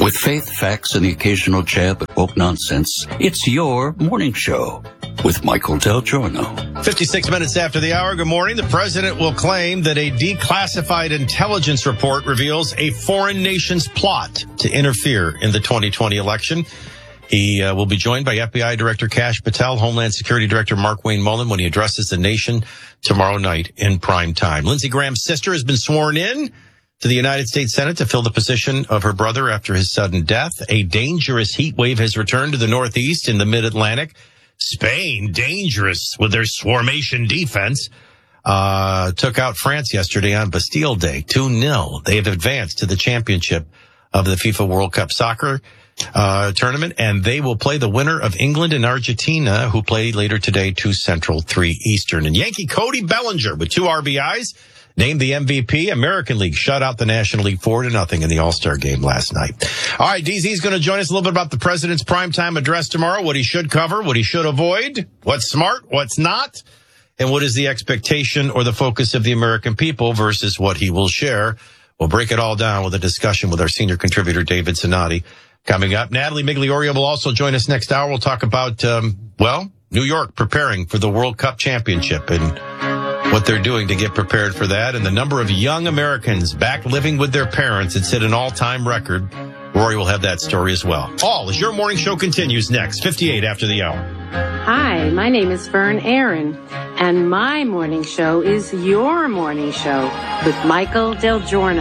With faith, facts, and the occasional jab at woke nonsense, it's your morning show with Michael Del Giorno. 56 minutes after the hour, good morning. The president will claim that a declassified intelligence report reveals a foreign nation's plot to interfere in the 2020 election. He will be joined by FBI Director Kash Patel, Homeland Security Director Markwayne Mullin when he addresses the nation tomorrow night in prime time. Lindsey Graham's sister has been sworn in to the United States Senate to fill the position of her brother after his sudden death. A dangerous heat wave has returned to the Northeast in the Mid-Atlantic. Spain, dangerous with their swarmation defense, took out France yesterday on Bastille Day, 2-0. They have advanced to the championship of the FIFA World Cup soccer tournament, and they will play the winner of England and Argentina, who play later today, 2 Central, 3 Eastern. And Yankee Cody Bellinger with 2 RBIs. Named the MVP. American League shut out the National League 4-0 in the All-Star game last night. All right, DZ's going to join us a little bit about the president's primetime address tomorrow, what he should cover, what he should avoid, what's smart, what's not, and what is the expectation or the focus of the American people versus what he will share. We'll break it all down with a discussion with our senior contributor, David Sinati, coming up. Natalie Migliorio will also join us next hour. We'll talk about, New York preparing for the World Cup Championship and what they're doing to get prepared for that, and the number of young Americans back living with their parents. It's hit an all-time record. Rory will have that story as well. All as your morning show continues next, 58 after the hour. Hi, my name is Fern Aaron, and my morning show is your morning show with Michael Del Giorno.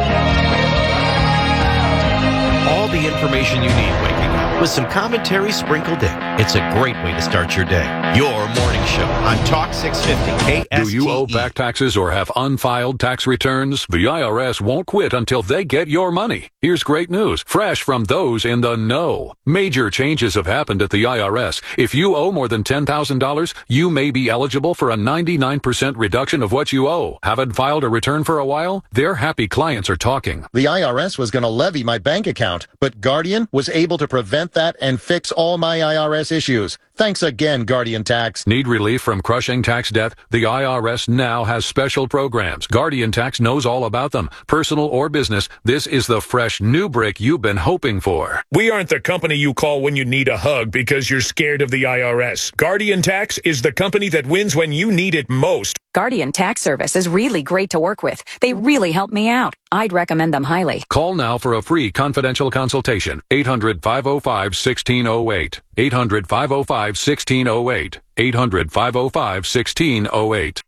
All the information you need waking up with some commentary sprinkled in. It's a great way to start your day. Your morning show on Talk 650 KSTE. Do you owe back taxes or have unfiled tax returns? The IRS won't quit until they get your money. Here's great news, fresh from those in the know. Major changes have happened at the IRS. If you owe more than $10,000, you may be eligible for a 99% reduction of what you owe. Haven't filed a return for a while? Their happy clients are talking. The IRS was going to levy my bank account, but Guardian was able to prevent that and fix all my IRS issues. Thanks again, Guardian Tax. Need relief from crushing tax debt? The IRS now has special programs. Guardian Tax knows all about them. Personal or business, this is the fresh new break you've been hoping for. We aren't the company you call when you need a hug because you're scared of the IRS. Guardian Tax is the company that wins when you need it most. Guardian Tax Service is really great to work with. They really helped me out. I'd recommend them highly. Call now for a free confidential consultation. 800-505-1608. 800-505-1608. 800-505-1608.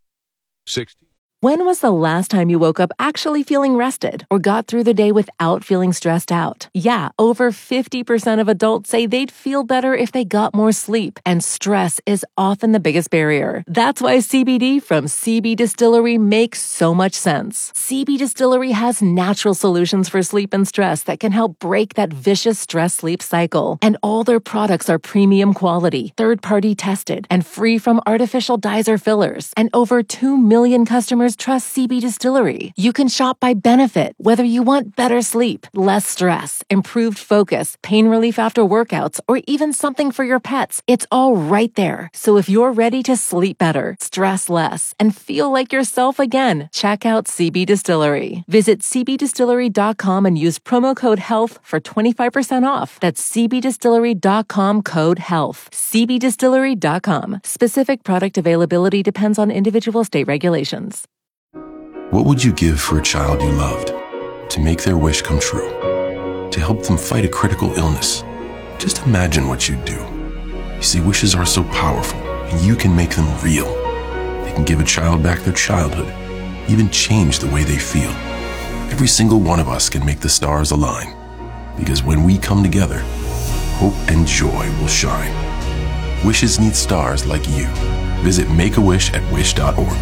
When was the last time you woke up actually feeling rested or got through the day without feeling stressed out? Yeah, over 50% of adults say they'd feel better if they got more sleep, and stress is often the biggest barrier. That's why CBD from CB Distillery makes so much sense. CB Distillery has natural solutions for sleep and stress that can help break that vicious stress-sleep cycle. And all their products are premium quality, third-party tested, and free from artificial dyes or fillers. And over 2 million customers trust CB Distillery. You can shop by benefit, whether you want better sleep, less stress, improved focus, pain relief after workouts, or even something for your pets. It's all right there. So if you're ready to sleep better, stress less, and feel like yourself again, check out CB Distillery. Visit cbdistillery.com and use promo code HEALTH for 25% off. That's cbdistillery.com code HEALTH. cbdistillery.com. Specific product availability depends on individual state regulations. What would you give for a child you loved? To make their wish come true? To help them fight a critical illness? Just imagine what you'd do. You see, wishes are so powerful, and you can make them real. They can give a child back their childhood, even change the way they feel. Every single one of us can make the stars align, because when we come together, hope and joy will shine. Wishes need stars like you. Visit Make-A-Wish at wish.org.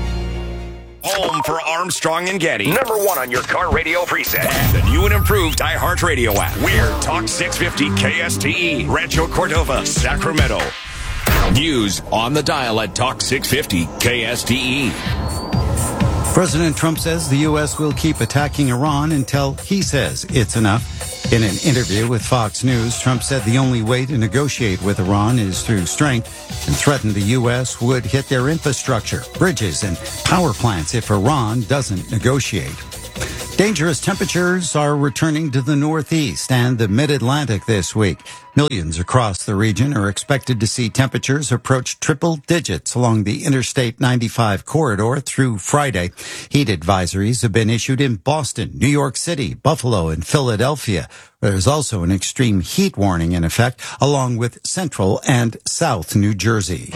Home for Armstrong and Getty. Number 1 on your car radio preset. And the new and improved iHeartRadio app. We're Talk 650 KSTE, Rancho Cordova, Sacramento. News on the dial at Talk 650 KSTE. President Trump says the U.S. will keep attacking Iran until he says it's enough. In an interview with Fox News, Trump said the only way to negotiate with Iran is through strength and threatened the U.S. would hit their infrastructure, bridges, and power plants if Iran doesn't negotiate. Dangerous temperatures are returning to the Northeast and the Mid-Atlantic this week. Millions across the region are expected to see temperatures approach triple digits along the Interstate 95 corridor through Friday. Heat advisories have been issued in Boston, New York City, Buffalo, and Philadelphia. There's also an extreme heat warning in effect along with Central and South New Jersey.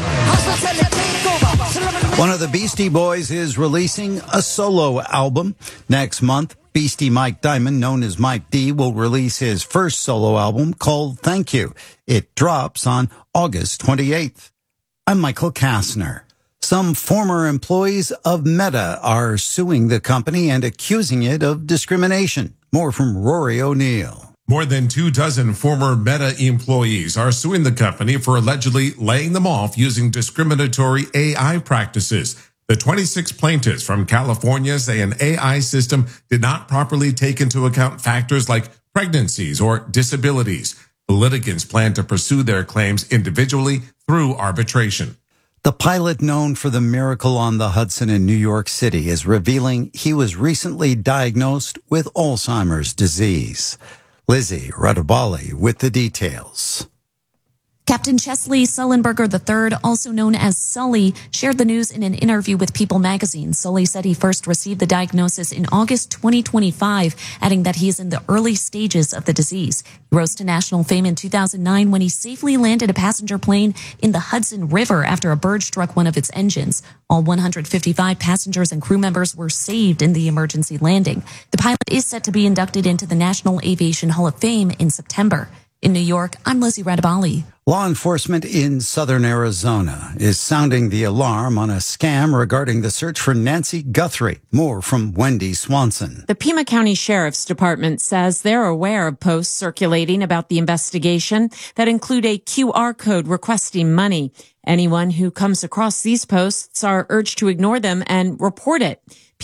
One of the Beastie Boys is releasing a solo album next month. Beastie Mike Diamond, known as Mike D, will release his first solo album called Thank You. It drops on August 28th. I'm Michael Kastner. Some former employees of Meta are suing the company and accusing it of discrimination. More from Rory O'Neill. More than 24 former Meta employees are suing the company for allegedly laying them off using discriminatory AI practices. The 26 plaintiffs from California say an AI system did not properly take into account factors like pregnancies or disabilities. The litigants plan to pursue their claims individually through arbitration. The pilot known for the Miracle on the Hudson in New York City is revealing he was recently diagnosed with Alzheimer's disease. Lizzie Radabali with the details. Captain Chesley Sullenberger III, also known as Sully, shared the news in an interview with People magazine. Sully said he first received the diagnosis in August 2025, adding that he is in the early stages of the disease. He rose to national fame in 2009 when he safely landed a passenger plane in the Hudson River after a bird struck one of its engines. All 155 passengers and crew members were saved in the emergency landing. The pilot is set to be inducted into the National Aviation Hall of Fame in September. In New York, I'm Lizzie Radabali. Law enforcement in southern Arizona is sounding the alarm on a scam regarding the search for Nancy Guthrie. More from Wendy Swanson. The Pima County Sheriff's Department says they're aware of posts circulating about the investigation that include a QR code requesting money. Anyone who comes across these posts are urged to ignore them and report it.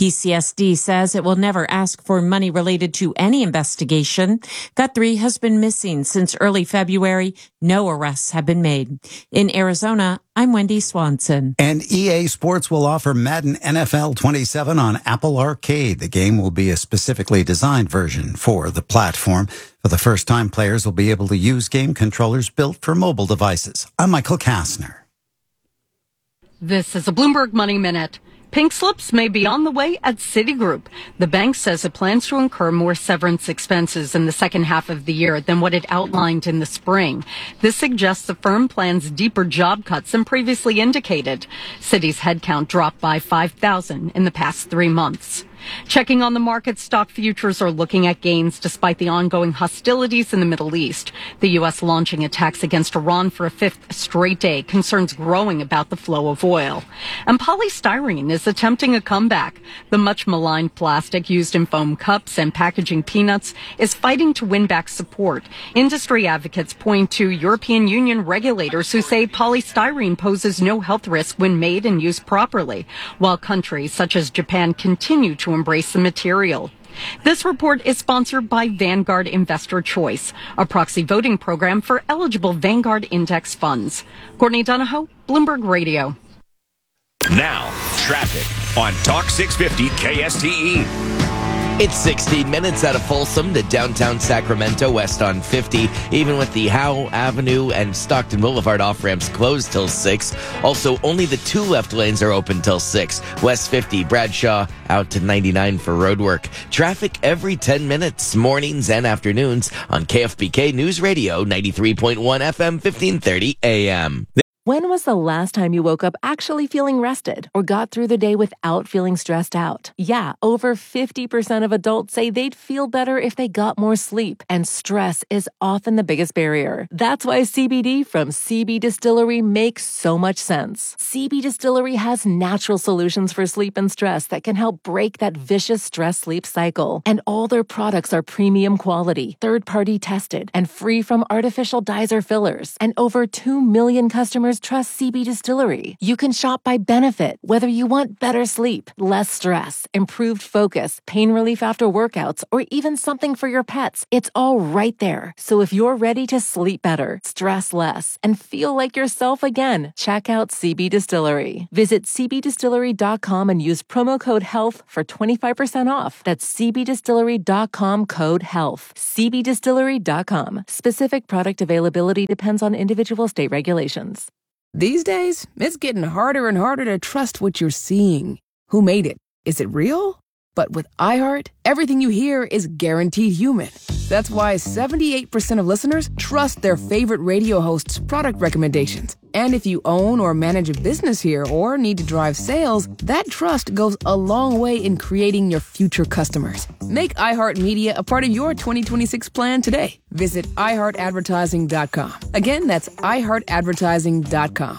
PCSD says it will never ask for money related to any investigation. Guthrie has been missing since early February. No arrests have been made. In Arizona, I'm Wendy Swanson. And EA Sports will offer Madden NFL 27 on Apple Arcade. The game will be a specifically designed version for the platform. For the first time, players will be able to use game controllers built for mobile devices. I'm Michael Kastner. This is a Bloomberg Money Minute. Pink slips may be on the way at Citigroup. The bank says it plans to incur more severance expenses in the second half of the year than what it outlined in the spring. This suggests the firm plans deeper job cuts than previously indicated. Citi's headcount dropped by 5,000 in the past 3 months. Checking on the market, stock futures are looking at gains despite the ongoing hostilities in the Middle East. The U.S. launching attacks against Iran for a fifth straight day, concerns growing about the flow of oil. And polystyrene is attempting a comeback. The much maligned plastic used in foam cups and packaging peanuts is fighting to win back support. Industry advocates point to European Union regulators who say polystyrene poses no health risk when made and used properly, while countries such as Japan continue to embrace the material. This report is sponsored by Vanguard Investor Choice, a proxy voting program for eligible Vanguard index funds. Courtney Donahoe, Bloomberg Radio. Now, traffic on Talk 650 KSTE. It's 16 minutes out of Folsom to downtown Sacramento, west on 50, even with the Howe Avenue and Stockton Boulevard off-ramps closed till 6. Also, only the 2 left lanes are open till 6. West 50, Bradshaw, out to 99 for roadwork. Traffic every 10 minutes, mornings and afternoons on KFBK News Radio, 93.1 FM, 1530 AM. When was the last time you woke up actually feeling rested or got through the day without feeling stressed out? Yeah, over 50% of adults say they'd feel better if they got more sleep, and stress is often the biggest barrier. That's why CBD from CB Distillery makes so much sense. CB Distillery has natural solutions for sleep and stress that can help break that vicious stress-sleep cycle. And all their products are premium quality, third-party tested, and free from artificial dyes or fillers. And over 2 million customers customers trust CB Distillery. You can shop by benefit, whether you want better sleep, less stress, improved focus, pain relief after workouts, or even something for your pets. It's all right there. So if you're ready to sleep better, stress less, and feel like yourself again, check out CB Distillery. Visit cbdistillery.com and use promo code HEALTH for 25% off. That's cbdistillery.com code HEALTH. cbdistillery.com. Specific product availability depends on individual state regulations. These days, it's getting harder and harder to trust what you're seeing. Who made it? Is it real? But with iHeart, everything you hear is guaranteed human. That's why 78% of listeners trust their favorite radio hosts' product recommendations. And if you own or manage a business here or need to drive sales, that trust goes a long way in creating your future customers. Make iHeartMedia a part of your 2026 plan today. Visit iHeartAdvertising.com. Again, that's iHeartAdvertising.com.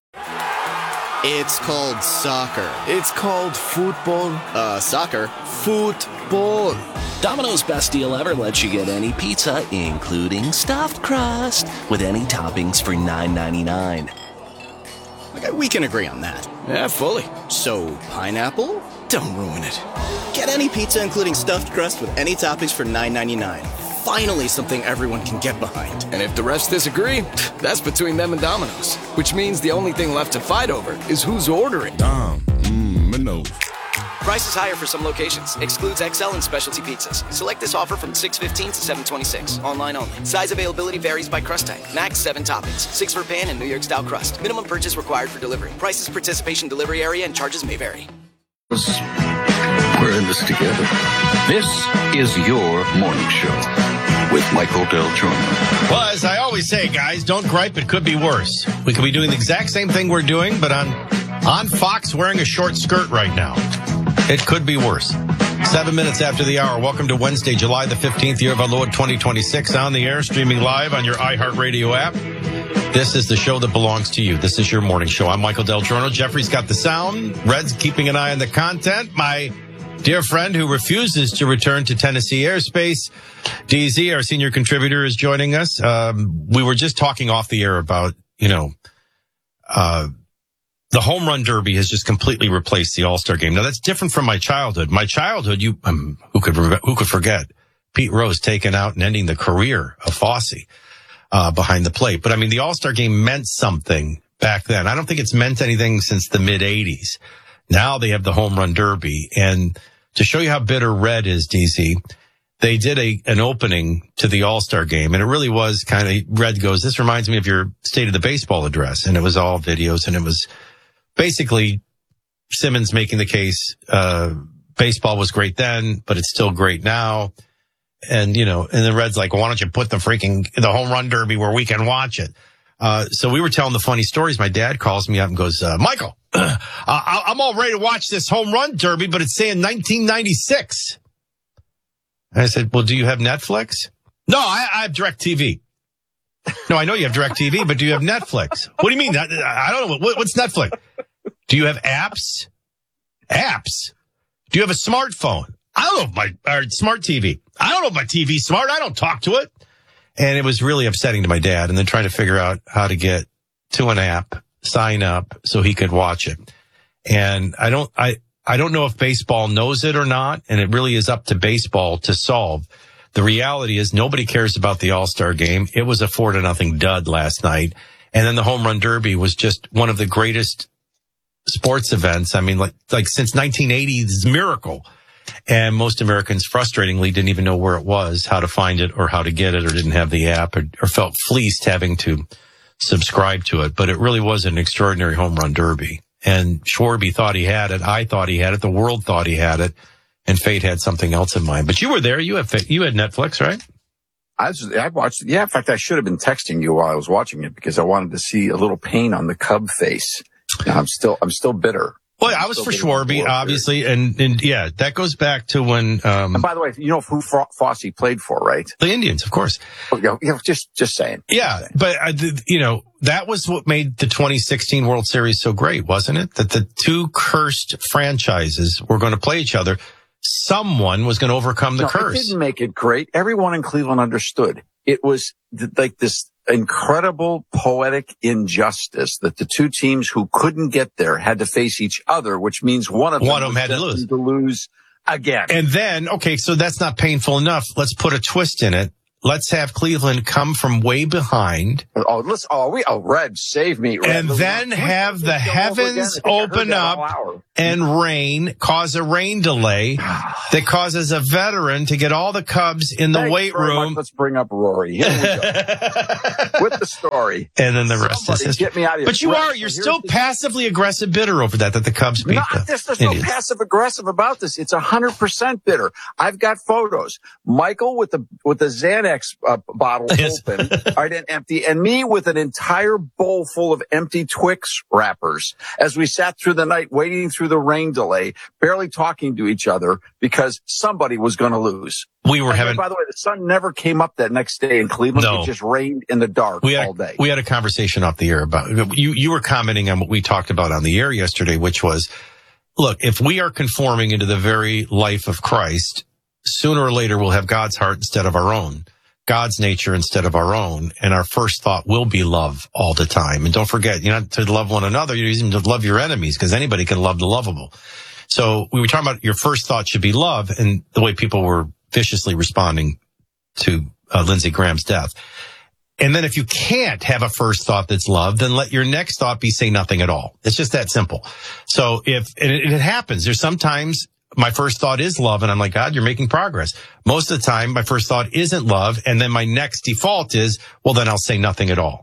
It's called soccer. It's called football. Soccer. Football. Domino's Best Deal Ever lets you get any pizza, including stuffed crust, with any toppings for $9.99. Okay, we can agree on that. Yeah, fully. So, pineapple? Don't ruin it. Get any pizza, including stuffed crust, with any toppings for $9.99. Finally something everyone can get behind. And if the rest disagree, that's between them and Domino's. Which means the only thing left to fight over is who's ordering. Domino's. Prices higher for some locations. Excludes XL and specialty pizzas. Select this offer from 6/15 to 7/26. Online only. Size availability varies by crust type. Max 7 toppings. 6 for pan and New York style crust. Minimum purchase required for delivery. Prices, participation, delivery area, and charges may vary. We're in this together. This is your morning show with Michael Del Giorno. Well, as I always say, guys, don't gripe. It could be worse. We could be doing the exact same thing we're doing, but on Fox wearing a short skirt right now. It could be worse. 7 minutes after the hour. Welcome to Wednesday, July the 15th, year of our Lord 2026. On the air, streaming live on your iHeartRadio app. This is the show that belongs to you. This is your morning show. I'm Michael Del Giorno. Jeffrey's got the sound. Red's keeping an eye on the content. My dear friend who refuses to return to Tennessee airspace, DZ, our senior contributor, is joining us. We were just talking off the air about, the home run derby has just completely replaced the All-Star game. Now, that's different from my childhood. My childhood, who could forget Pete Rose taking out and ending the career of Fosse behind the plate. But I mean, the All-Star game meant something back then. I don't think it's meant anything since the mid-'80s. Now they have the home run derby. And to show you how bitter Red is, DC, they did an opening to the All-Star game. And it really was kind of, Red goes, this reminds me of your State of the Baseball address. And it was all videos, and it was basically Simmons making the case, baseball was great then, but it's still great now. And, and the Red's like, well, why don't you put the home run derby where we can watch it? So we were telling the funny stories. My dad calls me up and goes, Michael, I'm all ready to watch this home run derby, but it's saying 1996. And I said, well, do you have Netflix? No, I have DirecTV. No, I know you have DirecTV, but do you have Netflix? What do you mean? I don't know. What's Netflix? Do you have apps? Apps? Do you have a smartphone? I don't know if or smart TV. I don't know if my TV's smart. I don't talk to it. And it was really upsetting to my dad. And then trying to figure out how to get to an app, sign up so he could watch it. And I don't know if baseball knows it or not. And it really is up to baseball to solve. The reality is nobody cares about the All-Star game. It was a 4-0 dud last night. And then the home run derby was just one of the greatest sports events. I mean, like since 1980's miracle. And most Americans, frustratingly, didn't even know where it was, how to find it or how to get it, or didn't have the app, or felt fleeced having to subscribe to it. But it really was an extraordinary home run derby. And Schwarby thought he had it. I thought he had it. The world thought he had it. And Fate had something else in mind. But you were there. You had Netflix, right? I watched it. Yeah, in fact, I should have been texting you while I was watching it because I wanted to see a little pain on the Cub face. I'm still bitter. Well, I was for Schwarby, obviously, and yeah, that goes back to when. And by the way, you know who Fosse played for, right? The Indians, of course. Just saying. Yeah, but that was what made the 2016 World Series so great, wasn't it? That the two cursed franchises were going to play each other. Someone was going to overcome the curse. It didn't make it great. Everyone in Cleveland understood. It was like this incredible poetic injustice that the two teams who couldn't get there had to face each other, which means one of them had to lose again. And then, okay, so that's not painful enough. Let's put a twist in it. Let's have Cleveland come from way behind. Red, save me. Red. And then have the heavens open up and rain, cause a rain delay that causes a veteran to get all the Cubs in the weight room. Let's bring up Rory. Here we go. With the story. And then the rest is history. Get me out of here. But you're still passively aggressive bitter over that the Cubs beat There's no passive aggressive about this. It's 100% bitter. I've got photos. Michael with the Xanax bottle open, right, and empty, and me with an entire bowl full of empty Twix wrappers as we sat through the night waiting through the rain delay, barely talking to each other because somebody was going to lose. By the way, the sun never came up that next day in Cleveland. It just rained in the dark all day. We had a conversation off the air about you were commenting on what we talked about on the air yesterday, which was, look, if we are conforming into the very life of Christ, sooner or later we'll have God's heart instead of our own. God's nature instead of our own, and our first thought will be love all the time. And don't forget, you're not to love one another, you're even to love your enemies, because anybody can love the lovable. So we were talking about your first thought should be love, and the way people were viciously responding to Lindsey Graham's death. And then if you can't have a first thought that's love, then let your next thought be say nothing at all. It's just that simple. So and it happens, there's sometimes my first thought is love, and I'm like, God, you're making progress. Most of the time, my first thought isn't love, and then my next default is, well, then I'll say nothing at all.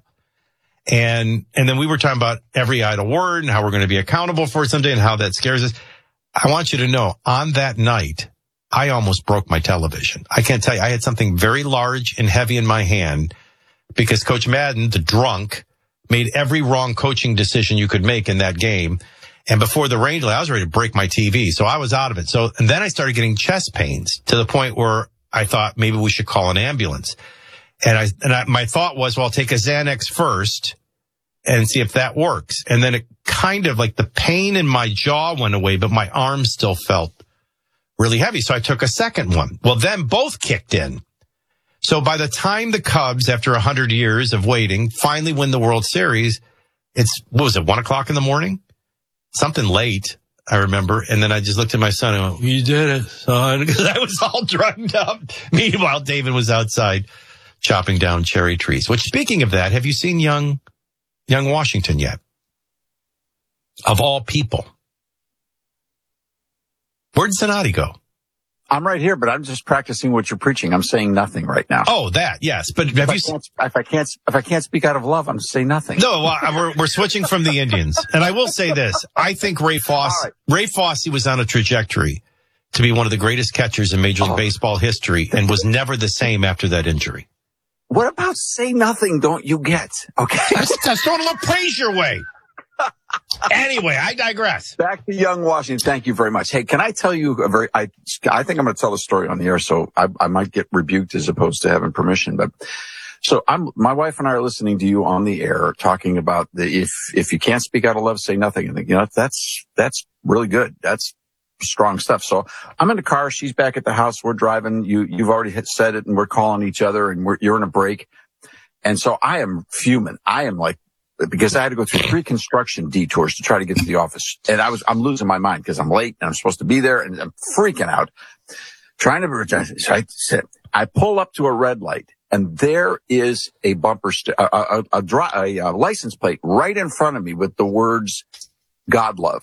And then we were talking about every idle word and how we're going to be accountable for it someday and how that scares us. I want you to know, on that night, I almost broke my television. I can't tell you, I had something very large and heavy in my hand because Coach Madden, the drunk, made every wrong coaching decision you could make in that game. And before the rain delay, I was ready to break my TV. So I was out of it. And then I started getting chest pains to the point where I thought maybe we should call an ambulance. And my thought was, well, I'll take a Xanax first and see if that works. And then it kind of like the pain in my jaw went away, but my arm still felt really heavy. So I took a second one. Well, then both kicked in. So by the time the Cubs, after 100 years of waiting, finally win the World Series, it's, 1 o'clock in the morning? Something late, I remember. And then I just looked at my son and went, you did it, son, because I was all drugged up. Meanwhile, David was outside chopping down cherry trees. Which, speaking of that, have you seen young Washington yet? Of all people. Where'd Zanotti go? I'm right here, but I'm just practicing what you're preaching. I'm saying nothing right now. Oh, that, yes. But have you? If I can't speak out of love, I'm saying nothing. No, we're switching from the Indians, and I will say this: I think Ray Fosse was on a trajectory to be one of the greatest catchers in Major League Baseball history, and was never the same after that injury. What about say nothing? Don't you get? Okay, that's throwing a little praise your way. Anyway, I digress. Back to young Washington. Thank you very much. Hey, can I tell you I think I'm going to tell the story on the air, so I might get rebuked as opposed to having permission. But so my wife and I are listening to you on the air talking about if you can't speak out of love, say nothing. And that's really good. That's strong stuff. So I'm in the car. She's back at the house. We're driving. You've already said it, and we're calling each other, and you're in a break. And so I am fuming. I am like, because I had to go through 3 construction detours to try to get to the office. And I'm losing my mind because I'm late and I'm supposed to be there and I'm freaking out. Trying to, I pull up to a red light and there is a bumper, a license plate right in front of me with the words God love.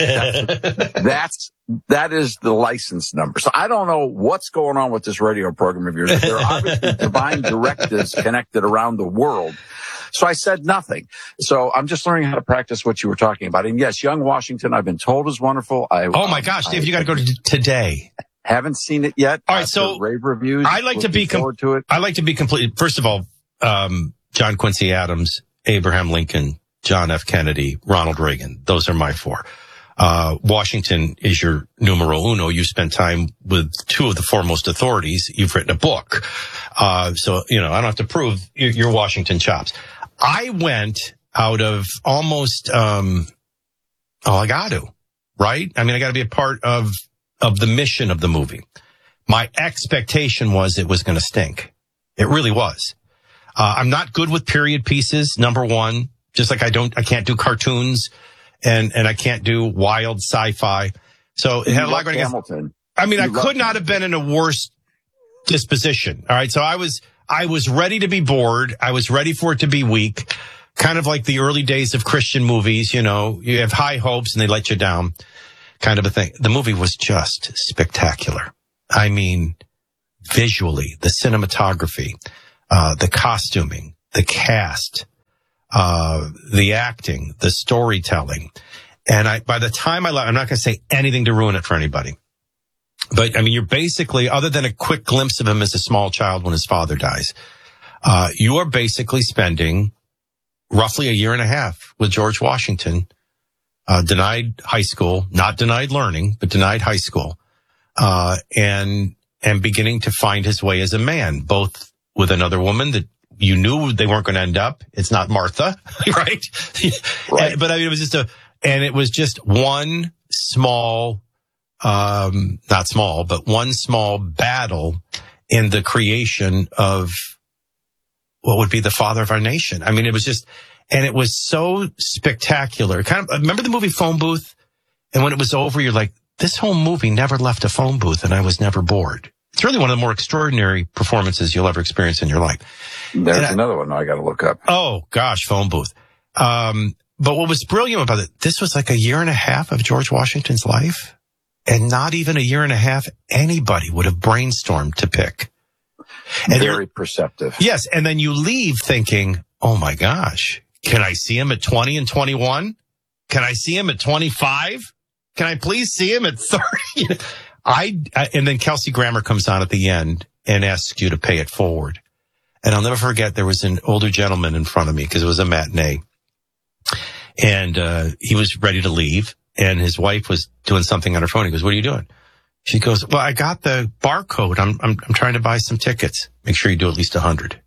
That is the license number. So I don't know what's going on with this radio program of yours. There are obviously divine directives connected around the world. So I said nothing. So I'm just learning how to practice what you were talking about. And yes, young Washington, I've been told is wonderful. Oh my gosh, Dave, you got to go to today. Haven't seen it yet. All right, so rave reviews. I like to be complete. First of all, John Quincy Adams, Abraham Lincoln, John F. Kennedy, Ronald Reagan. Those are my 4. Washington is your numero uno. You spent time with 2 of the foremost authorities. You've written a book. So, I don't have to prove your Washington chops. I went out of almost, I got to, right? I mean, I got to be a part of the mission of the movie. My expectation was it was going to stink. It really was. I'm not good with period pieces, number one. Just like I can't do cartoons and I can't do wild sci-fi. So it had a lot going against Hamilton. I mean, I could not have been in a worse disposition. All right. So I was ready to be bored. I was ready for it to be weak. Kind of like the early days of Christian movies, you know, you have high hopes and they let you down kind of a thing. The movie was just spectacular. I mean, visually, the cinematography, the costuming, the cast, the acting, the storytelling. And by the time I left, I'm not going to say anything to ruin it for anybody. But I mean, you're basically, other than a quick glimpse of him as a small child when his father dies, you are basically spending roughly a year and a half with George Washington, denied high school, not denied learning, but denied high school, and beginning to find his way as a man, both with another woman that you knew they weren't going to end up. It's not Martha, right? Right. But I mean, it was just one small, not small, but one small battle in the creation of what would be the father of our nation. I mean, it was just, and it was so spectacular. Kind of, remember the movie Phone Booth? And when it was over, you're like, this whole movie never left a phone booth and I was never bored. It's really one of the more extraordinary performances you'll ever experience in your life. There's another one I got to look up. Oh gosh, Phone Booth. But what was brilliant about it, this was like a year and a half of George Washington's life, and not even a year and a half anybody would have brainstormed to pick. And very perceptive. Yes, and then you leave thinking, oh my gosh, can I see him at 20 and 21? Can I see him at 25? Can I please see him at 30? And then Kelsey Grammer comes on at the end and asks you to pay it forward. And I'll never forget, there was an older gentleman in front of me because it was a matinee. And he was ready to leave, and his wife was doing something on her phone. He goes, what are you doing? She goes, well, I got the barcode. I'm trying to buy some tickets. Make sure you do at least 100.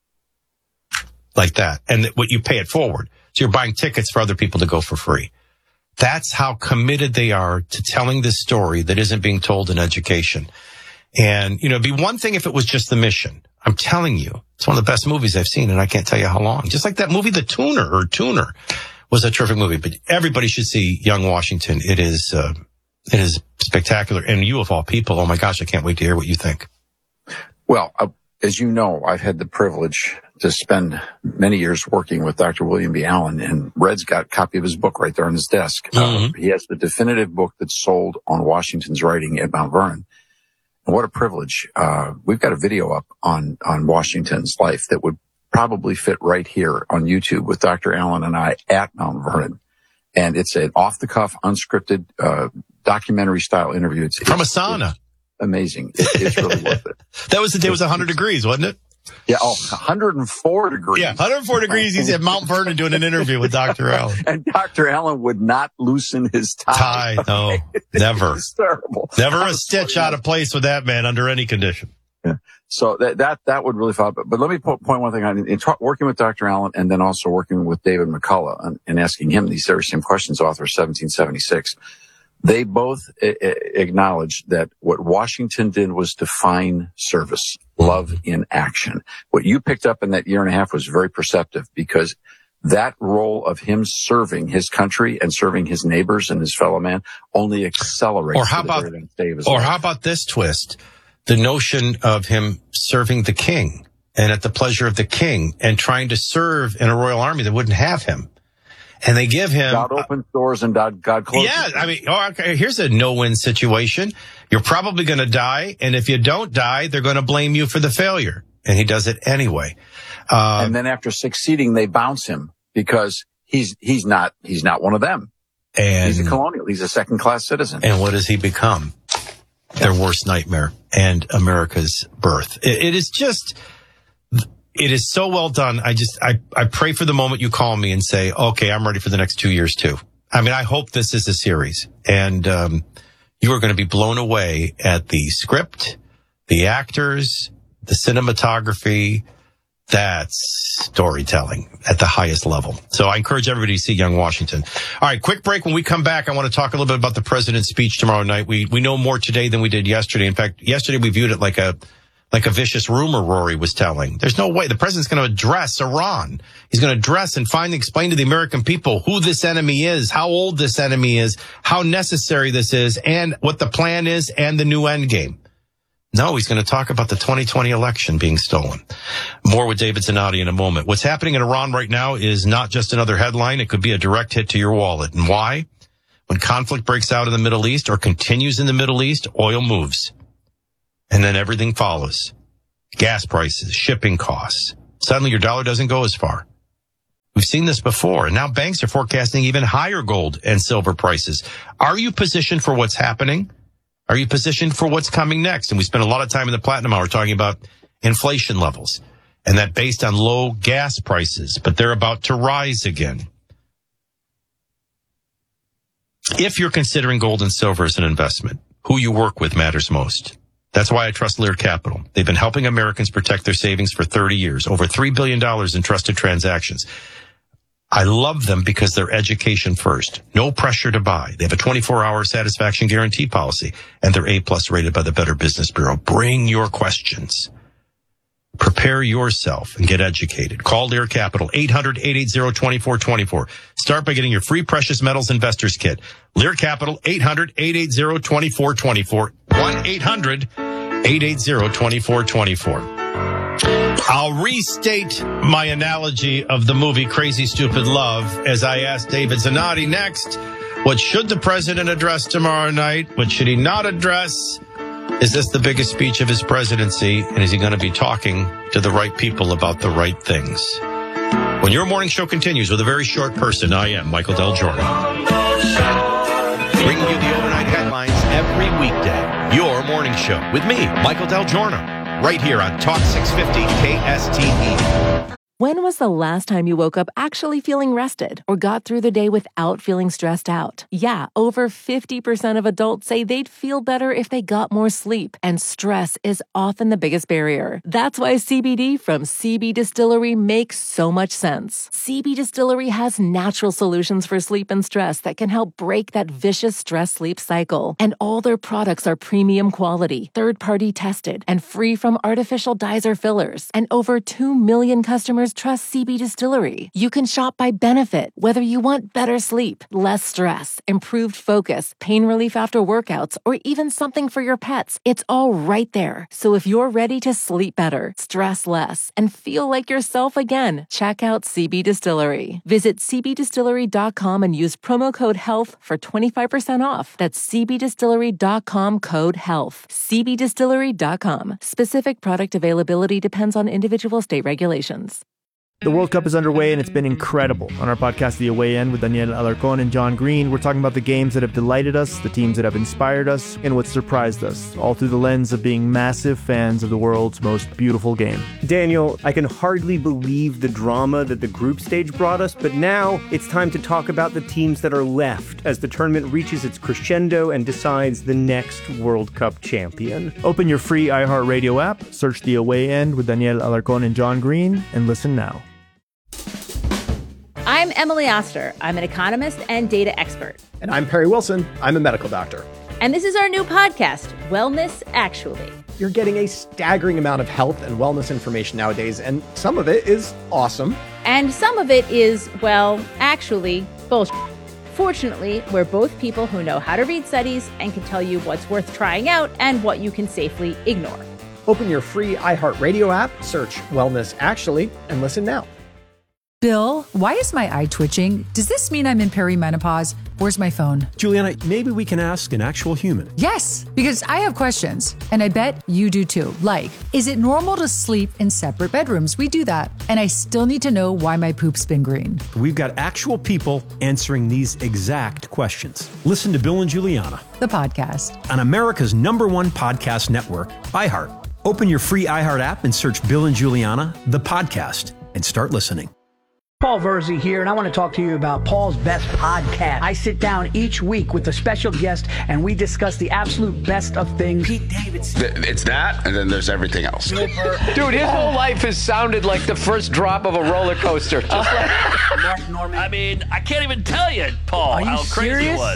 Like that. And what you pay it forward. So you're buying tickets for other people to go for free. That's how committed they are to telling this story that isn't being told in education. And, you know, it'd be one thing if it was just the mission. I'm telling you, it's one of the best movies I've seen, and I can't tell you how long. Just like that movie, The Tuner was a terrific movie. But everybody should see Young Washington. It is spectacular. And you of all people, oh my gosh, I can't wait to hear what you think. Well, as you know, I've had the privilege to spend many years working with Dr. William B. Allen, and Red's got a copy of his book right there on his desk. Mm-hmm. He has the definitive book that's sold on Washington's writing at Mount Vernon. And what a privilege. We've got a video up on Washington's life that would probably fit right here on YouTube with Dr. Allen and I at Mount Vernon. And it's an off-the-cuff, unscripted, documentary-style interview. It's from a sauna. It's amazing. It's really worth it. That was the day it was 100 degrees, wasn't it? Yeah, 104 degrees. Yeah, 104 degrees. He's at Mount Vernon doing an interview with Dr. Allen. And Dr. Allen would not loosen his tie. No, never. It's terrible. Never a stitch out of place with that man under any condition. Yeah. So that would really fall. But let me point one thing out. In working with Dr. Allen and then also working with David McCullough and asking him these very same questions, author of 1776, they both acknowledged that what Washington did was define service, love in action. What you picked up in that year and a half was very perceptive, because that role of him serving his country and serving his neighbors and his fellow man only accelerates. Or how about this twist? The notion of him serving the king and at the pleasure of the king and trying to serve in a royal army that wouldn't have him. And they give him... God opens doors and God closes. Yeah, I mean, okay, here's a no-win situation. You're probably going to die, and if you don't die, they're going to blame you for the failure. And he does it anyway. And then after succeeding, they bounce him because he's not one of them. And he's a colonial. He's a second-class citizen. And what does he become? Their worst nightmare and America's birth. It is just... It is so well done. I pray for the moment you call me and say, okay, I'm ready for the next 2 years too. I mean, I hope this is a series, and you are going to be blown away at the script, the actors, the cinematography. That's storytelling at the highest level. So I encourage everybody to see Young Washington. All right, quick break. When we come back, I want to talk a little bit about the president's speech tomorrow night. We know more today than we did yesterday. In fact, yesterday we viewed it like a like a vicious rumor Rory was telling. There's no way. The president's going to address Iran. He's going to address and finally explain to the American people who this enemy is, how old this enemy is, how necessary this is, and what the plan is and the new end game. No, he's going to talk about the 2020 election being stolen. More with David Zanotti in a moment. What's happening in Iran right now is not just another headline. It could be a direct hit to your wallet. And why? When conflict breaks out in the Middle East or continues in the Middle East, oil moves. And then everything follows. Gas prices, shipping costs. Suddenly your dollar doesn't go as far. We've seen this before, and now banks are forecasting even higher gold and silver prices. Are you positioned for what's happening? Are you positioned for what's coming next? And we spent a lot of time in the Platinum Hour talking about inflation levels, and that based on low gas prices, but they're about to rise again. If you're considering gold and silver as an investment, who you work with matters most. That's why I trust Lear Capital. They've been helping Americans protect their savings for 30 years, over $3 billion in trusted transactions. I love them because they're education first. No pressure to buy. They have a 24-hour satisfaction guarantee policy, and they're A+ rated by the Better Business Bureau. Bring your questions. Prepare yourself and get educated. Call Lear Capital, 800-880-2424. Start by getting your free precious metals investors kit. Lear Capital, 800-880-2424. 1-800-880-2424. I'll restate my analogy of the movie Crazy Stupid Love as I ask David Zanotti next. What should the president address tomorrow night? What should he not address? Is this the biggest speech of his presidency? And is he going to be talking to the right people about the right things? When your morning show continues with a very short person, I am Michael Del Giorno. Bringing you the overnight headlines every weekday. Your morning show with me, Michael Del Giorno, right here on Talk 650 KSTE. When was the last time you woke up actually feeling rested or got through the day without feeling stressed out? Yeah, over 50% of adults say they'd feel better if they got more sleep, and stress is often the biggest barrier. That's why CBD from CB Distillery makes so much sense. CB Distillery has natural solutions for sleep and stress that can help break that vicious stress-sleep cycle. And all their products are premium quality, third-party tested, and free from artificial dyes or fillers. And over 2 million customers trust CB Distillery. You can shop by benefit, whether you want better sleep, less stress, improved focus, pain relief after workouts, or even something for your pets. It's all right there. So if you're ready to sleep better, stress less, and feel like yourself again, check out CB Distillery. Visit cbdistillery.com and use promo code HEALTH for 25% off. That's cbdistillery.com, code HEALTH. cbdistillery.com. Specific product availability depends on individual state regulations. The World Cup is underway, and it's been incredible. On our podcast, The Away End, with Daniel Alarcón and John Green, we're talking about the games that have delighted us, the teams that have inspired us, and what surprised us, all through the lens of being massive fans of the world's most beautiful game. Daniel, I can hardly believe the drama that the group stage brought us, but now it's time to talk about the teams that are left as the tournament reaches its crescendo and decides the next World Cup champion. Open your free iHeartRadio app, search The Away End with Daniel Alarcón and John Green, and listen now. I'm Emily Oster. I'm an economist and data expert. And I'm Perry Wilson. I'm a medical doctor. And this is our new podcast, Wellness Actually. You're getting a staggering amount of health and wellness information nowadays, and some of it is awesome. And some of it is, well, actually, bullshit. Fortunately, we're both people who know how to read studies and can tell you what's worth trying out and what you can safely ignore. Open your free iHeartRadio app, search Wellness Actually, and listen now. Bill, why is my eye twitching? Does this mean I'm in perimenopause? Where's my phone? Juliana, maybe we can ask an actual human. Yes, because I have questions, and I bet you do too. Like, is it normal to sleep in separate bedrooms? We do that. And I still need to know why my poop's been green. We've got actual people answering these exact questions. Listen to Bill and Juliana, the podcast, on America's #1 podcast network, iHeart. Open your free iHeart app and search Bill and Juliana, the podcast, and start listening. Paul Verzi here, and I want to talk to you about Paul's Best Podcast. I sit down each week with a special guest, and we discuss the absolute best of things. Pete Davidson. It's that, and then there's everything else. Dude, his whole life has sounded like the first drop of a roller coaster. Mark Norman. I mean, I can't even tell you, Paul, how crazy it was.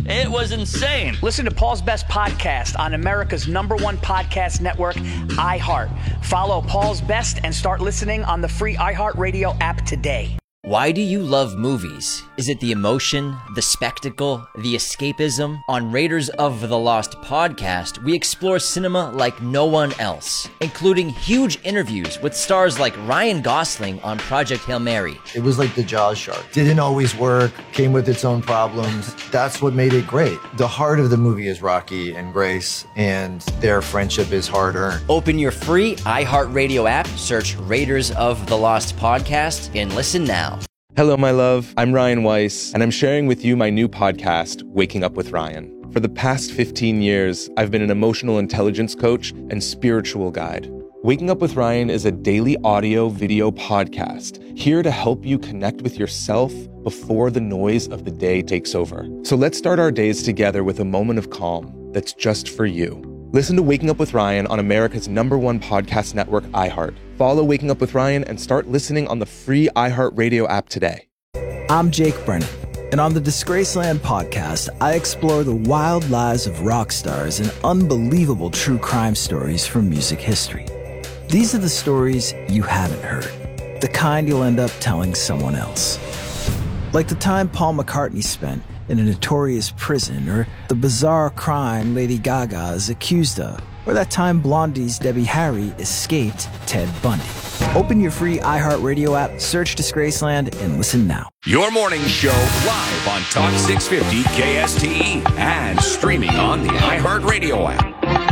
It was insane. Listen to Paul's Best Podcast on America's #1 podcast network, iHeart. Follow Paul's Best and start listening on the free iHeartRadio app today. Why do you love movies? Is it the emotion, the spectacle, the escapism? On Raiders of the Lost podcast, we explore cinema like no one else, including huge interviews with stars like Ryan Gosling on Project Hail Mary. It was like the Jaws shark. Didn't always work, came with its own problems. That's what made it great. The heart of the movie is Rocky and Grace, and their friendship is hard-earned. Open your free iHeartRadio app, search Raiders of the Lost podcast, and listen now. Hello, my love. I'm Ryan Weiss, and I'm sharing with you my new podcast, Waking Up with Ryan. For the past 15 years, I've been an emotional intelligence coach and spiritual guide. Waking Up with Ryan is a daily audio-video podcast here to help you connect with yourself before the noise of the day takes over. So let's start our days together with a moment of calm that's just for you. Listen to Waking Up with Ryan on America's #1 podcast network, iHeart. Follow Waking Up with Ryan and start listening on the free iHeartRadio app today. I'm Jake Brennan, and on the Disgraceland podcast, I explore the wild lives of rock stars and unbelievable true crime stories from music history. These are the stories you haven't heard, the kind you'll end up telling someone else. Like the time Paul McCartney spent in a notorious prison, or the bizarre crime Lady Gaga is accused of, or that time Blondie's Debbie Harry escaped Ted Bundy. Open your free iHeartRadio app, search Disgraceland, and listen now. Your morning show live on Talk 650 KSTE and streaming on the iHeartRadio app.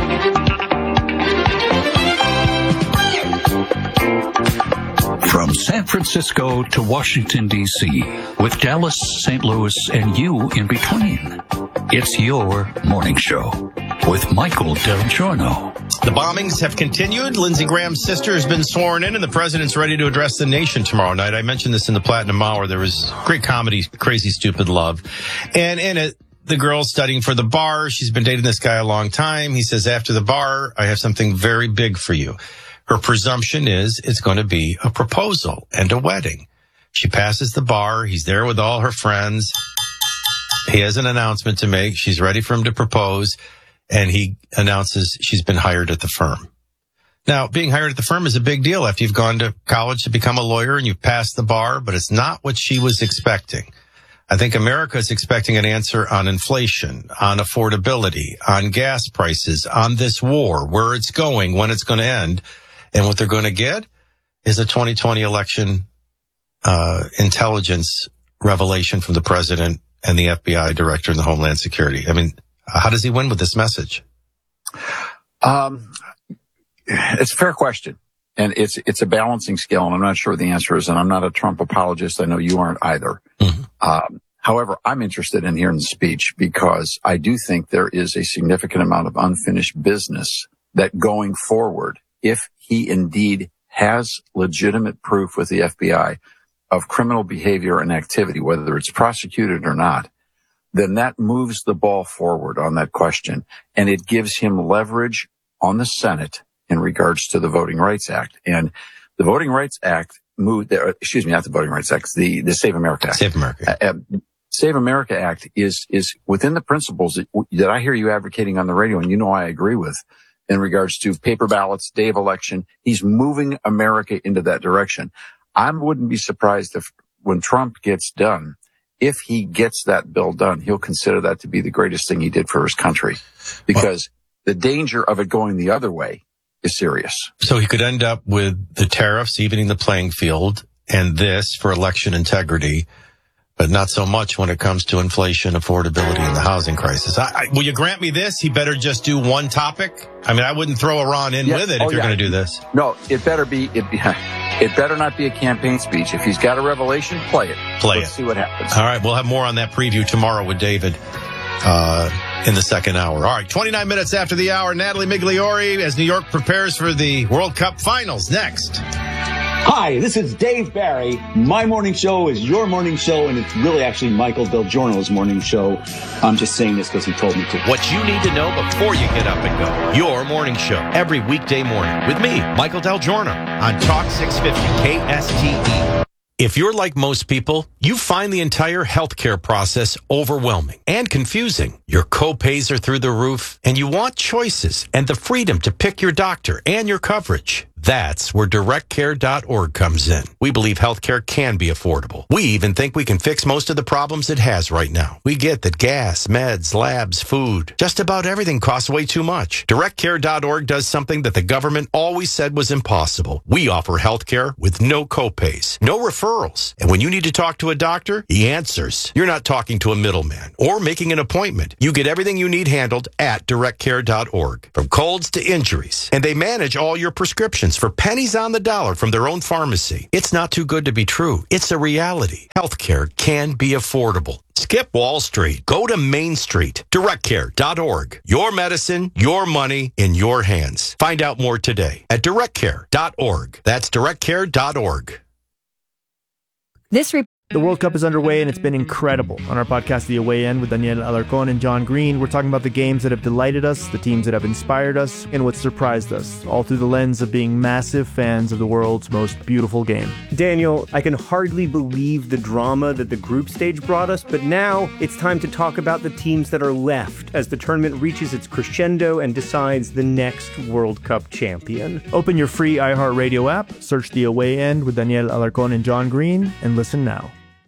From San Francisco to Washington, D.C., with Dallas, St. Louis, and you in between. It's your morning show with Michael Del Giorno. The bombings have continued. Lindsey Graham's sister has been sworn in, and the president's ready to address the nation tomorrow night. I mentioned this in the Platinum Hour. There was great comedy, Crazy Stupid Love. And in it, the girl's studying for the bar. She's been dating this guy a long time. He says, after the bar, I have something very big for you. Her presumption is it's going to be a proposal and a wedding. She passes the bar. He's there with all her friends. He has an announcement to make. She's ready for him to propose. And he announces she's been hired at the firm. Now, being hired at the firm is a big deal after you've gone to college to become a lawyer and you've passed the bar, but it's not what she was expecting. I think America is expecting an answer on inflation, on affordability, on gas prices, on this war, where it's going, when it's going to end. And what they're going to get is a 2020 election intelligence revelation from the president and the FBI director and the Homeland Security. I mean, how does he win with this message? It's a fair question. And it's a balancing scale, and I'm not sure what the answer is. And I'm not a Trump apologist. I know you aren't either. Mm-hmm. However, I'm interested in hearing the speech because I do think there is a significant amount of unfinished business that going forward, if he indeed has legitimate proof with the FBI of criminal behavior and activity, whether it's prosecuted or not, then that moves the ball forward on that question. And it gives him leverage on the Senate in regards to the Voting Rights Act. And the Voting Rights Act moved there, excuse me, not the Voting Rights Act, the Save America Act. Save America. Save America Act is within the principles that I hear you advocating on the radio, and you know I agree with, in regards to paper ballots, day of election. He's moving America into that direction. I wouldn't be surprised if when Trump gets done, if he gets that bill done, he'll consider that to be the greatest thing he did for his country, because the danger of it going the other way is serious. So he could end up with the tariffs evening the playing field and this for election integrity, but not so much when it comes to inflation, affordability, and the housing crisis. Will you grant me this? He better just do one topic? I mean, I wouldn't throw Iran in with it if you're going to do this. No, it better not be a campaign speech. If he's got a revelation, play it. Let's see what happens. All right, we'll have more on that preview tomorrow with David in the second hour. All right, 29 minutes after the hour, Natalie Migliori as New York prepares for the World Cup finals. Next. Hi, this is Dave Barry. My morning show is your morning show, and it's really actually Michael Del Giorno's morning show. I'm just saying this because he told me to. What you need to know before you get up and go. Your morning show every weekday morning with me, Michael Del Giorno, on Talk 650 KSTE. If you're like most people, you find the entire healthcare process overwhelming and confusing. Your co-pays are through the roof, and you want choices and the freedom to pick your doctor and your coverage. That's where DirectCare.org comes in. We believe healthcare can be affordable. We even think we can fix most of the problems it has right now. We get that gas, meds, labs, food, just about everything costs way too much. DirectCare.org does something that the government always said was impossible. We offer healthcare with no copays, no referrals. And when you need to talk to a doctor, he answers. You're not talking to a middleman or making an appointment. You get everything you need handled at DirectCare.org. From colds to injuries. And they manage all your prescriptions for pennies on the dollar from their own pharmacy. It's not too good to be true. It's a reality. Healthcare can be affordable. Skip Wall Street. Go to Main Street. DirectCare.org. Your medicine, your money in your hands. Find out more today at DirectCare.org. That's DirectCare.org. The World Cup is underway, and it's been incredible. On our podcast, The Away End, with Daniel Alarcón and John Green, we're talking about the games that have delighted us, the teams that have inspired us, and what surprised us, all through the lens of being massive fans of the world's most beautiful game. Daniel, I can hardly believe the drama that the group stage brought us, but now it's time to talk about the teams that are left as the tournament reaches its crescendo and decides the next World Cup champion. Open your free iHeartRadio app, search The Away End with Daniel Alarcón and John Green, and listen now.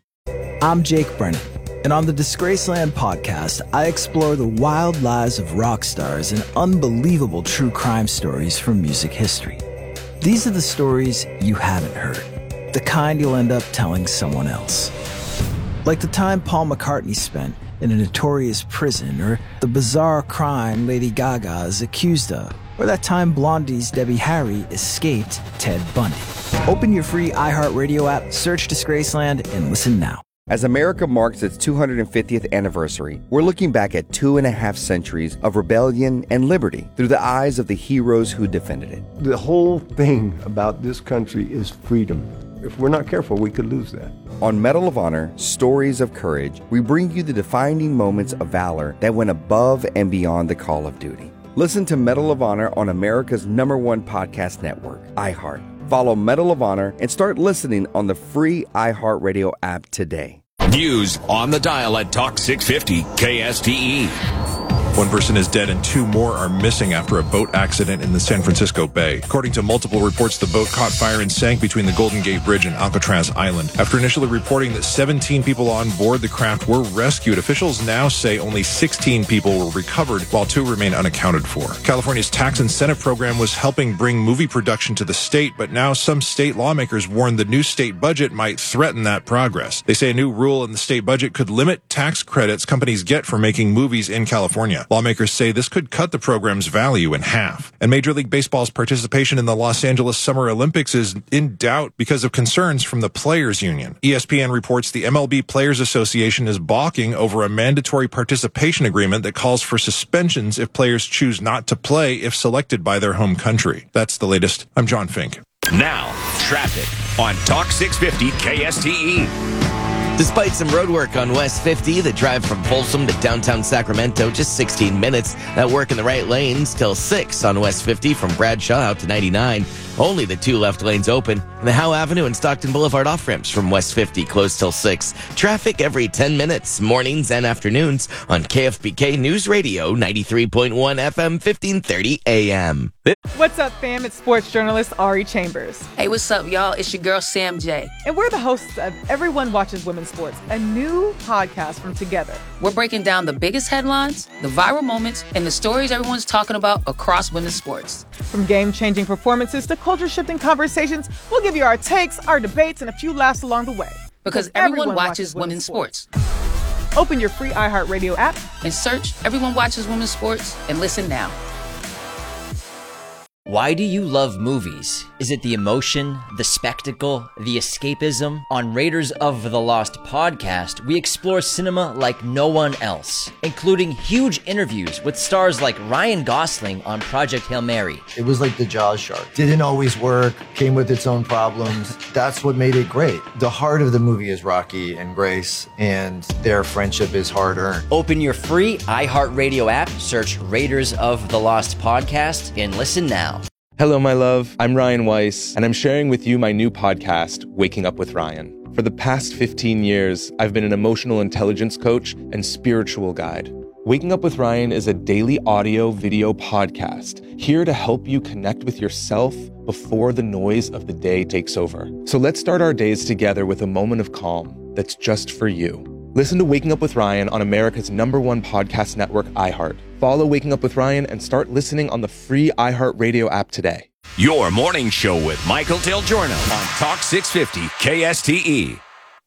I'm Jake Brennan, and on the Disgraceland podcast, I explore the wild lives of rock stars and unbelievable true crime stories from music history. These are the stories you haven't heard, the kind you'll end up telling someone else. Like the time Paul McCartney spent in a notorious prison, or the bizarre crime Lady Gaga is accused of, or that time Blondie's Debbie Harry escaped Ted Bundy. Open your free iHeartRadio app, search Disgraceland, and listen now. As America marks its 250th anniversary, we're looking back at 2.5 centuries of rebellion and liberty through the eyes of the heroes who defended it. The whole thing about this country is freedom. If we're not careful, we could lose that. On Medal of Honor, Stories of Courage, we bring you the defining moments of valor that went above and beyond the call of duty. Listen to Medal of Honor on America's #1 podcast network, iHeart. Follow Medal of Honor and start listening on the free iHeartRadio app today. News on the dial at Talk 650 KSTE. One person is dead and 2 more are missing after a boat accident in the San Francisco Bay. According to multiple reports, the boat caught fire and sank between the Golden Gate Bridge and Alcatraz Island. After initially reporting that 17 people on board the craft were rescued, officials now say only 16 people were recovered, while 2 remain unaccounted for. California's tax incentive program was helping bring movie production to the state, but now some state lawmakers warn the new state budget might threaten that progress. They say a new rule in the state budget could limit tax credits companies get for making movies in California. Lawmakers say this could cut the program's value in half. And Major League Baseball's participation in the Los Angeles Summer Olympics is in doubt because of concerns from the Players Union. ESPN reports the MLB Players Association is balking over a mandatory participation agreement that calls for suspensions if players choose not to play if selected by their home country. That's the latest. I'm John Fink. Now, traffic on Talk 650 KSTE. Despite some road work on West 50, the drive from Folsom to downtown Sacramento, just 16 minutes. That work in the right lanes till 6 on West 50 from Bradshaw out to 99. Only the 2 left lanes open. And the Howe Avenue and Stockton Boulevard off-ramps from West 50 closed till 6. Traffic every 10 minutes, mornings and afternoons on KFBK News Radio 93.1 FM 1530 AM. What's up, fam? It's sports journalist Ari Chambers. Hey, what's up, y'all? It's your girl, Sam J. And we're the hosts of Everyone Watches Women's Sports, a new podcast from Together. We're breaking down the biggest headlines, the viral moments, and the stories everyone's talking about across women's sports. From game-changing performances to culture-shifting conversations, we'll give you our takes, our debates, and a few laughs along the way. Because everyone watches women's sports. Open your free iHeartRadio app and search Everyone Watches Women's Sports and listen now. Why do you love movies? Is it the emotion, the spectacle, the escapism? On Raiders of the Lost podcast, we explore cinema like no one else, including huge interviews with stars like Ryan Gosling on Project Hail Mary. It was like the Jaws shark. Didn't always work, came with its own problems. That's what made it great. The heart of the movie is Rocky and Grace, and their friendship is hard-earned. Open your free iHeartRadio app, search Raiders of the Lost podcast, and listen now. Hello, my love. I'm Ryan Weiss, and I'm sharing with you my new podcast, Waking Up with Ryan. For the past 15 years, I've been an emotional intelligence coach and spiritual guide. Waking Up with Ryan is a daily audio-video podcast here to help you connect with yourself before the noise of the day takes over. So let's start our days together with a moment of calm that's just for you. Listen to Waking Up with Ryan on America's #1 podcast network, iHeart. Follow Waking Up with Ryan and start listening on the free iHeartRadio app today. Your morning show with Michael Del Giorno on Talk 650 KSTE.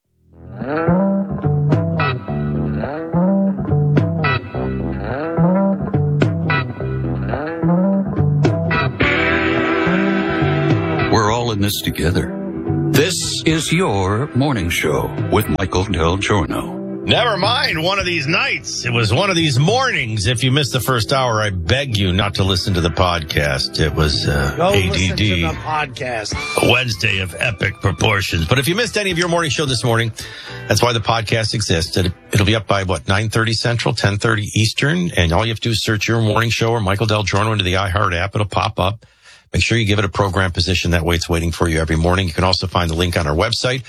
We're all in this together. This is your morning show with Michael Del Giorno. Never mind one of these nights. It was one of these mornings. If you missed the first hour, I beg you not to listen to the podcast. It was Go ADD. listen to the podcast. A Wednesday of epic proportions. But if you missed any of your morning show this morning, that's why the podcast exists. It'll be up by, 9:30 Central, 10:30 Eastern. And all you have to do is search your morning show or Michael Del Giorno into the iHeart app. It'll pop up. Make sure you give it a program position. That way it's waiting for you every morning. You can also find the link on our website,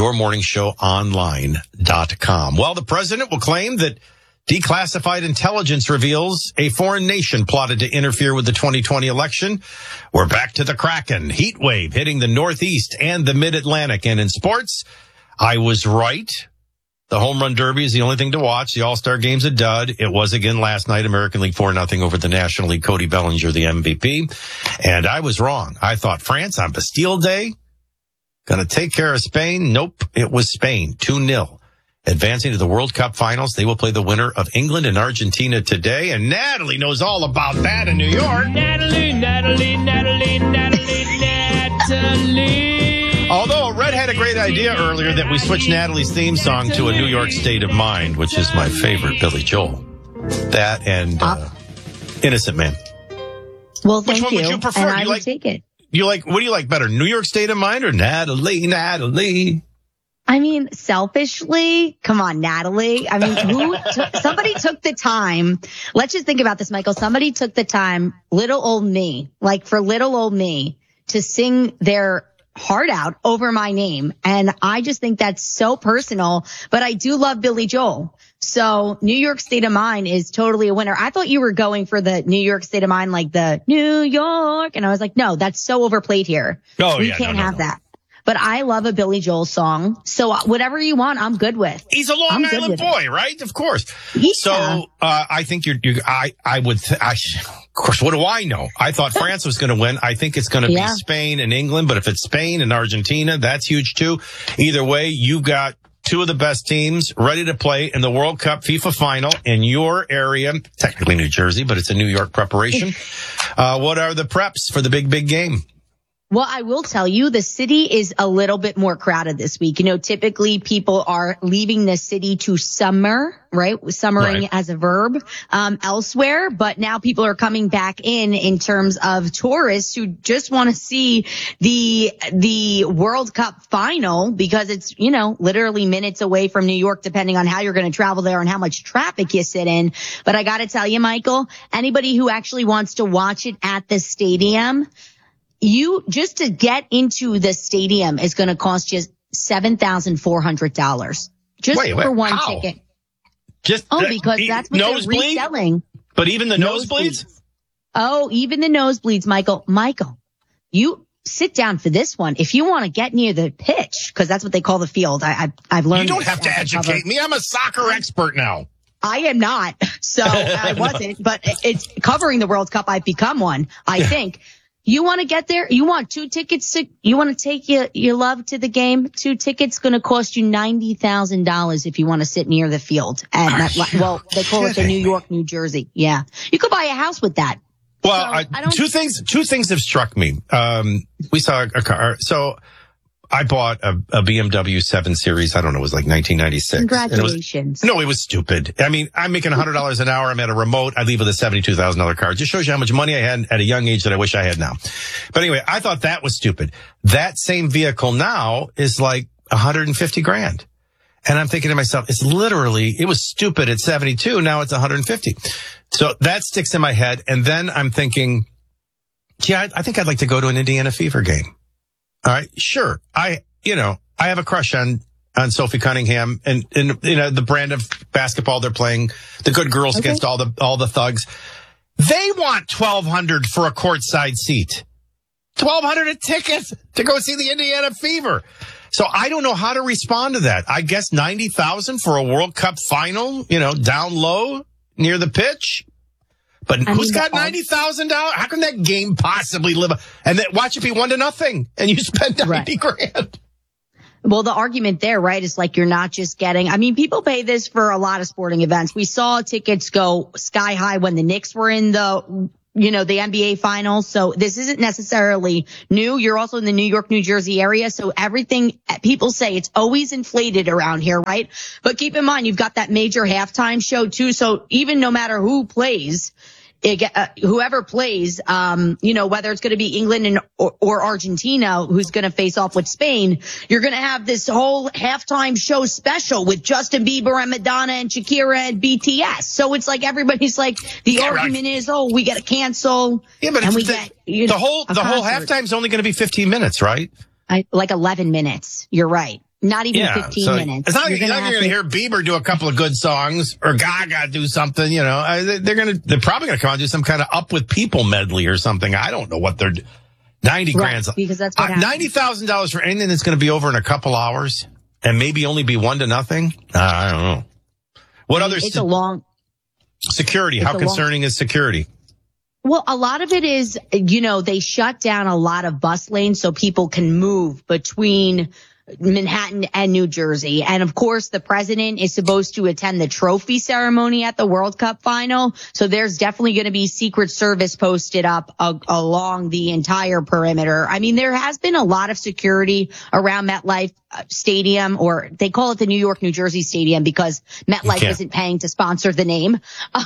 yourmorningshowonline.com. Well, the president will claim that declassified intelligence reveals a foreign nation plotted to interfere with the 2020 election. We're back to the Kraken. Heat wave hitting the Northeast and the Mid-Atlantic. And in sports, I was right. The home run derby is the only thing to watch. The All-Star game's a dud. It was again last night. American League 4-0 over the National League. Cody Bellinger, the MVP. And I was wrong. I thought France on Bastille Day going to take care of Spain. Nope. It was Spain. 2-0. Advancing to the World Cup finals. They will play the winner of England and Argentina today. And Natalie knows all about that in New York. Natalie. Although Red had a great idea earlier that we switch Natalie's theme song to a New York State of Mind, which is my favorite, Billy Joel. That and Innocent Man. Well, Which one would you prefer? And I would take it. What do you like better, New York State of Mind or Natalie? I mean, selfishly, come on, Natalie. I mean, somebody took the time. Let's just think about this, Michael. Somebody took the time, little old me, to sing their heart out over my name. And I just think that's so personal, but I do love Billy Joel. So New York State of Mind is totally a winner. I thought you were going for the New York State of Mind, like the New York. And I was like, no, that's so overplayed here. We can't have that. But I love a Billy Joel song. So whatever you want, I'm good with. He's a Long Island boy, right? Of course. Yeah. So, I think of course, what do I know? I thought France was going to win. I think it's going to be Spain and England. But if it's Spain and Argentina, that's huge too. Either way, you've got two of the best teams ready to play in the World Cup FIFA final in your area, technically New Jersey, but it's a New York preparation. What are the preps for the big game? Well, I will tell you, the city is a little bit more crowded this week. You know, typically people are leaving the city to summer, right? Summering as a verb, elsewhere. But now people are coming back in terms of tourists who just want to see the World Cup final because it's, you know, literally minutes away from New York, depending on how you're going to travel there and how much traffic you sit in. But I got to tell you, Michael, anybody who actually wants to watch it at the stadium, just to get into the stadium is going to cost you $7,400 just for one ticket. Because that's what they're reselling. But even the nosebleeds? Oh, even the nosebleeds, Michael. Michael, you sit down for this one. If you want to get near the pitch, because that's what they call the field. I've learned. You don't have to educate me. I'm a soccer expert now. I am not. So I wasn't, but it's covering the World Cup. I've become one, I think. You want to get there? You want 2 tickets you want to take your love to the game? 2 tickets going to cost you $90,000 if you want to sit near the field. And they call it the New York, New Jersey. Yeah. You could buy a house with that. Well, two things have struck me. We saw a car. So I bought a BMW 7 Series. I don't know. It was like 1996. Congratulations. It was stupid. I mean, I'm making $100 an hour. I'm at a remote. I leave with a $72,000 car. It just shows you how much money I had at a young age that I wish I had now. But anyway, I thought that was stupid. That same vehicle now is like $150,000. And I'm thinking to myself, it was stupid at 72. Now it's 150. So that sticks in my head. And then I'm thinking, I think I'd like to go to an Indiana Fever game. All right. Sure. I have a crush on Sophie Cunningham and the brand of basketball they're playing, the good girls against all the thugs. They want $1,200 for a courtside seat. $1,200 a ticket to go see the Indiana Fever. So I don't know how to respond to that. I guess $90,000 for a World Cup final, down low near the pitch. But who's got $90,000? How can that game possibly live? And then watch it be 1-0 and you spend $90,000. Well, the argument there, right, is like you're not just getting, people pay this for a lot of sporting events. We saw tickets go sky high when the Knicks were in the NBA finals. So this isn't necessarily new. You're also in the New York, New Jersey area. So everything people say it's always inflated around here, right? But keep in mind, you've got that major halftime show too. So even no matter who plays, whoever plays, whether it's going to be England or Argentina, who's going to face off with Spain, you're going to have this whole halftime show special with Justin Bieber and Madonna and Shakira and BTS. So it's like everybody's like, the argument is, we got to cancel. Yeah, but the whole halftime is only going to be 15 minutes, right? Like 11 minutes. You're right. Not even 15 minutes. It's not like you're going to hear Bieber do a couple of good songs or Gaga do something, They're probably going to come out and do some kind of Up With People medley or something. I don't know what they're $90,000. Because that's what $90,000 for anything that's going to be over in a couple hours and maybe only be 1-0. I don't know. What other security? How concerning is security? Well, a lot of it is, they shut down a lot of bus lanes so people can move between Manhattan and New Jersey. And of course, the president is supposed to attend the trophy ceremony at the World Cup final. So there's definitely going to be Secret Service posted up along the entire perimeter. There has been a lot of security around MetLife Stadium, or they call it the New York, New Jersey Stadium because MetLife isn't paying to sponsor the name.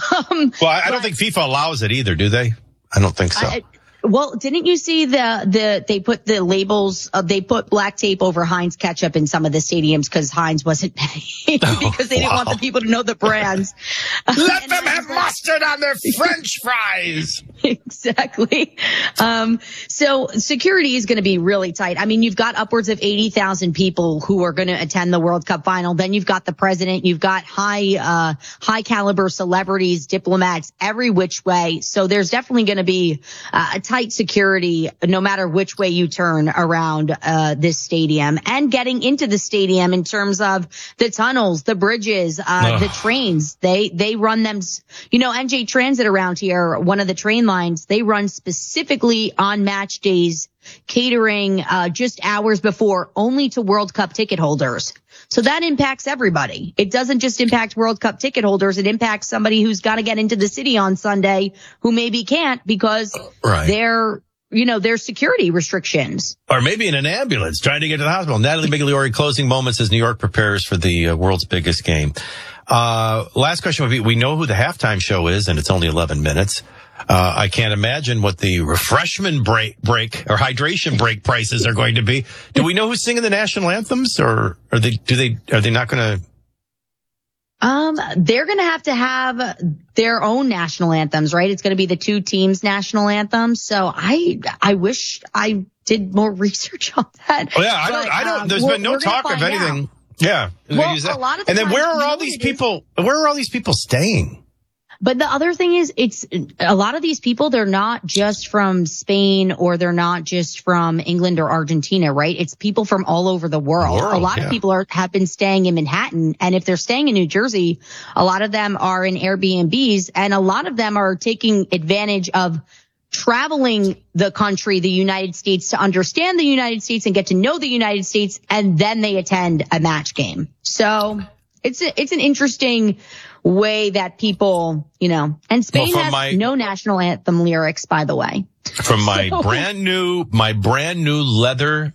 I don't think FIFA allows it either, do they? I don't think so. Well, didn't you see they put the labels, they put black tape over Heinz ketchup in some of the stadiums because Heinz wasn't paying because they didn't want the people to know the brands. Let them have mustard on their French fries. Exactly. So security is going to be really tight. You've got upwards of 80,000 people who are going to attend the World Cup final. Then you've got the president. You've got high caliber celebrities, diplomats, every which way. So there's definitely going to be a tight security no matter which way you turn around this stadium, and getting into the stadium in terms of the tunnels, the bridges, the trains. They run them, NJ Transit around here, one of the train lines, they run specifically on match days, catering just hours before only to World Cup ticket holders. So that impacts everybody. It doesn't just impact World Cup ticket holders. It impacts somebody who's got to get into the city on Sunday who maybe can't because there's security restrictions. Or maybe in an ambulance trying to get to the hospital. Natalie Migliori, closing moments as New York prepares for the world's biggest game. Last question would be, we know who the halftime show is, and it's only 11 minutes. I can't imagine what the refreshment break or hydration break prices are going to be. Do we know who's singing the national anthems, or are they not going to? They're going to have their own national anthems, right? It's going to be the two teams' national anthems. So I wish I did more research on that. Oh yeah, I don't. There's been no talk of anything. Yeah. Well, a lot of and then where are all these people? Where are all these people staying? But the other thing is, it's a lot of these people, they're not just from Spain or they're not just from England or Argentina, right? It's people from all over the world. A lot of people have been staying in Manhattan. And if they're staying in New Jersey, a lot of them are in Airbnbs, and a lot of them are taking advantage of traveling the country, the United States, to understand the United States and get to know the United States. And then they attend a match game. So it's an interesting way that people, and Spain has no national anthem lyrics, by the way. From my brand new leather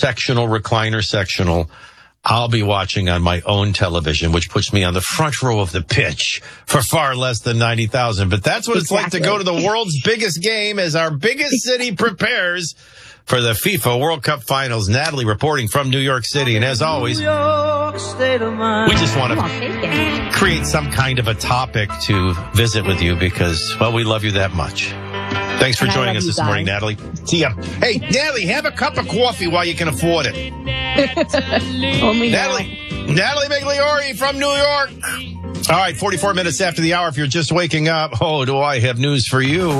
sectional, I'll be watching on my own television, which puts me on the front row of the pitch for far less than 90,000. But that's what it's like to go to the world's biggest game as our biggest city prepares for the FIFA World Cup Finals. Natalie reporting from New York City. And as always, we just want to create some kind of a topic to visit with you because, well, we love you that much. Thanks for joining us this morning, Natalie. See ya. Hey, Natalie, have a cup of coffee while you can afford it. Only Natalie Migliori from New York. All right, 44 minutes after the hour. If you're just waking up, oh, do I have news for you.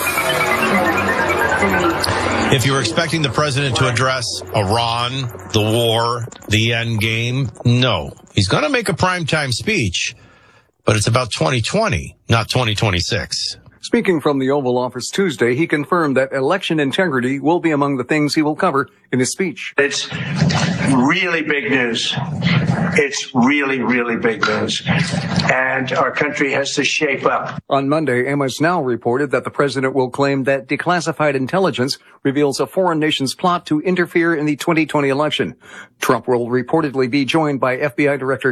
If you were expecting the president to address Iran, the war, the end game, no. He's going to make a primetime speech, but it's about 2020, not 2026. Speaking from the Oval Office Tuesday, he confirmed that election integrity will be among the things he will cover in his speech. It's really big news. It's really, really big news. And our country has to shape up. On Monday, MS Now reported that the president will claim that declassified intelligence reveals a foreign nation's plot to interfere in the 2020 election. Trump will reportedly be joined by FBI Director